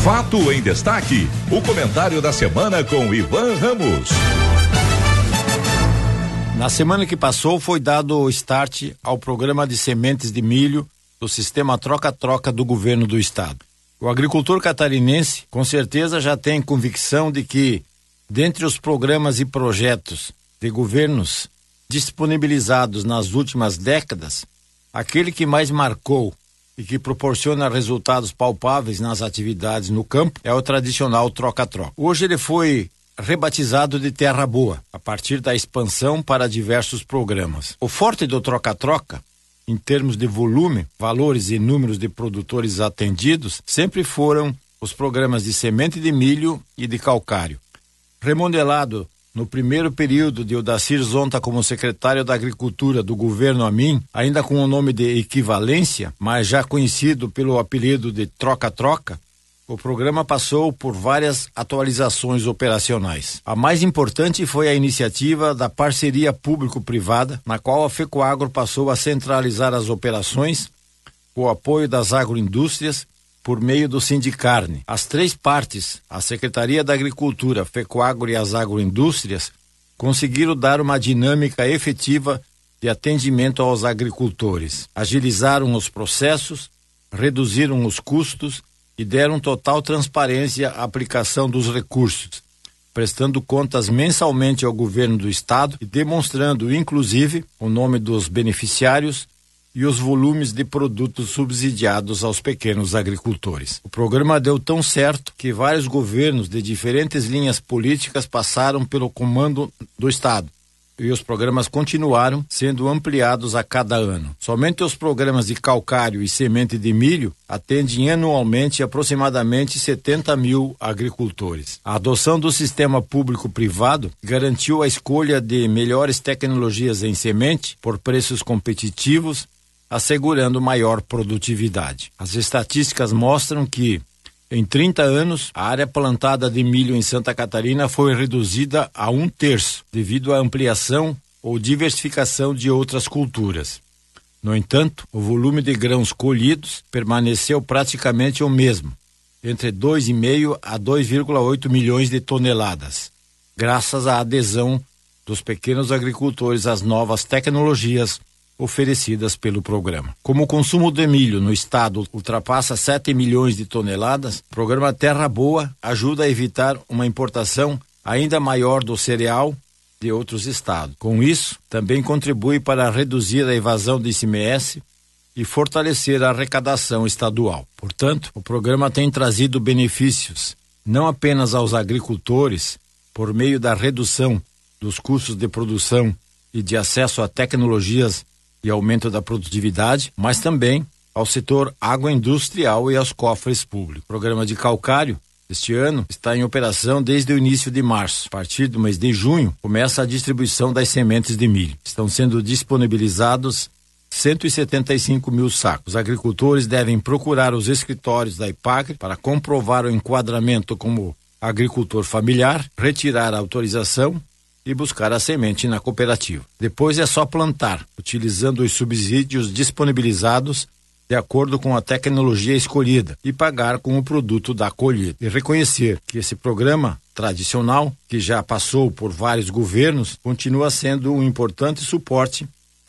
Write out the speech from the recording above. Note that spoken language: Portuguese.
Fato em Destaque, o comentário da semana com Ivan Ramos. Na semana que passou foi dado o start ao programa de sementes de milho do sistema troca-troca do governo do estado. O agricultor catarinense com certeza já tem convicção de que, dentre os programas e projetos de governos disponibilizados nas últimas décadas, aquele que mais marcou e que proporciona resultados palpáveis nas atividades no campo é o tradicional troca-troca. Hoje ele foi rebatizado de Terra Boa, a partir da expansão para diversos programas. O forte do troca-troca, em termos de volume, valores e números de produtores atendidos, sempre foram os programas de semente de milho e de calcário. Remodelado no primeiro período de Odacir Zonta como secretário da Agricultura do governo Amin, ainda com o nome de Equivalência, mas já conhecido pelo apelido de Troca-Troca, o programa passou por várias atualizações operacionais. A mais importante foi a iniciativa da parceria público-privada, na qual a FECOAGRO passou a centralizar as operações, com o apoio das agroindústrias, por meio do Sindicarne. As três partes, a Secretaria da Agricultura, FECOAGRO e as agroindústrias, conseguiram dar uma dinâmica efetiva de atendimento aos agricultores. Agilizaram os processos, reduziram os custos e deram total transparência à aplicação dos recursos, prestando contas mensalmente ao governo do estado e demonstrando, inclusive, o nome dos beneficiários e os volumes de produtos subsidiados aos pequenos agricultores. O programa deu tão certo que vários governos de diferentes linhas políticas passaram pelo comando do estado e os programas continuaram sendo ampliados a cada ano. Somente os programas de calcário e semente de milho atendem anualmente aproximadamente 70 mil agricultores. A adoção do sistema público-privado garantiu a escolha de melhores tecnologias em semente por preços competitivos, assegurando maior produtividade. As estatísticas mostram que, em 30 anos, a área plantada de milho em Santa Catarina foi reduzida a 1/3, devido à ampliação ou diversificação de outras culturas. No entanto, o volume de grãos colhidos permaneceu praticamente o mesmo, entre 2,5 a 2,8 milhões de toneladas, graças à adesão dos pequenos agricultores às novas tecnologias oferecidas pelo programa. Como o consumo de milho no estado ultrapassa 7 milhões de toneladas, o programa Terra Boa ajuda a evitar uma importação ainda maior do cereal de outros estados. Com isso, também contribui para reduzir a evasão de ICMS e fortalecer a arrecadação estadual. Portanto, o programa tem trazido benefícios não apenas aos agricultores, por meio da redução dos custos de produção e de acesso a tecnologias e aumento da produtividade, mas também ao setor agroindustrial e aos cofres públicos. O programa de calcário, este ano, está em operação desde o início de março. A partir do mês de junho, começa a distribuição das sementes de milho. Estão sendo disponibilizados 175 mil sacos. Os agricultores devem procurar os escritórios da IPAGRE para comprovar o enquadramento como agricultor familiar, retirar a autorização e buscar a semente na cooperativa. Depois é só plantar, utilizando os subsídios disponibilizados de acordo com a tecnologia escolhida e pagar com o produto da colheita. E reconhecer que esse programa tradicional, que já passou por vários governos, continua sendo um importante suporte